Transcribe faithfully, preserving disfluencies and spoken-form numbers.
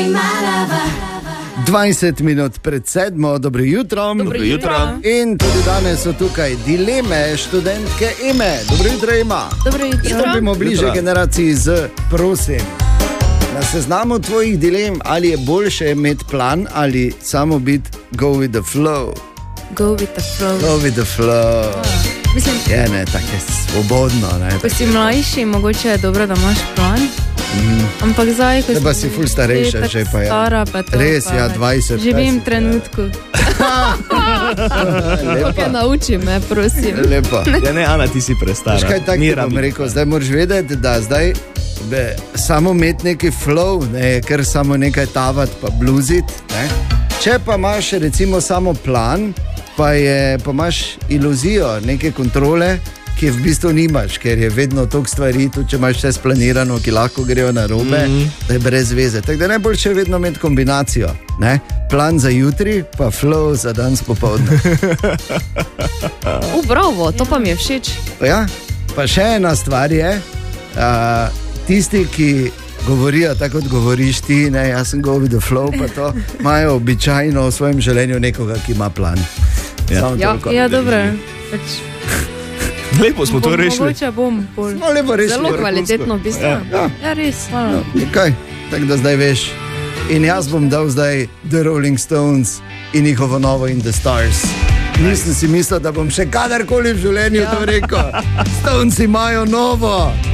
dvajset minut pred sedmo, dobro jutro. Dobro jutro. In tudi danes so tukaj dileme študentke Eme. Dobro jutro, Ema. Dobro jutro. Stopimo bliže Jutro. generaciji z, prosim. Na seznamu tvojih dilem, ali je boljše imeti plan ali samo biti go with the flow. Go with the flow. Go with the flow. Mislim, Je ne, tako je svobodno. Ne, ko si mlajši, mogoče je dobro, da imaš plan. mm. Ampak zdaj, ko Zdaj pa si ful starejša, tako že pa ja. stara, pa to, Res, pa ja, dvajset, živim v dvajset, trenutku. Lepa. Okay, nauči me, prosim. Lepa. Ja, ne, Ana, ti si prestara. Veš kaj, tako Ni ti bom rabi. rekel, zdaj moraš vedeti, da zdaj be, samo imeti neki flow, ne je kar samo nekaj tavati pa bluziti. Ne. Če pa imaš recimo samo plan, pa, je, pa imaš iluzijo neke kontrole, ki je v bistvu nimaš, ker je vedno toliko stvari, tudi če imaš vse splanirano, ki lahko grejo na robe, mm -hmm. da je brez veze. Tako da najboljše je vedno imeti kombinacijo. Ne. Plan za jutri, pa flow za danes popoldne. U, bravo, to pa mi je všeč. Ja, pa še ena stvar je, a, tisti, ki govorijo tako, kot govoriš ti, ne, jaz sem go with the flow, pa to imajo običajno v svojem življenju nekoga, ki ima plan. Ja. Ja, ja dobro. Pač, Lepo smo to bom, rešili. mogoče bom bolj. No, lepo rešili. Zelo kvalitetno, v bistvu. Ja. Ja. Ja, res. Hvala. No, kaj, tako da zdaj veš. In jaz bom dal zdaj The Rolling Stones in njihovo novo In the Stars. Nisem si mislil, da bom še kadarkoli v življenju Ja. to rekel. Stones imajo novo.